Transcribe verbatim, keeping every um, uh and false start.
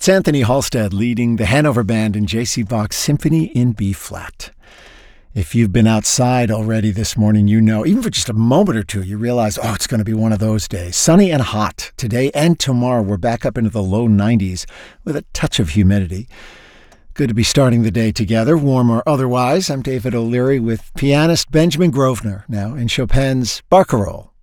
It's Anthony Halstead leading the Hanover Band in J C Bach's Symphony in B-flat. If you've been outside already this morning, you know, even for just a moment or two, you realize, oh, it's going to be one of those days. Sunny and hot today and tomorrow. We're back up into the low nineties with a touch of humidity. Good to be starting the day together, warm or otherwise. I'm David O'Leary with pianist Benjamin Grosvenor, now in Chopin's Barcarolle.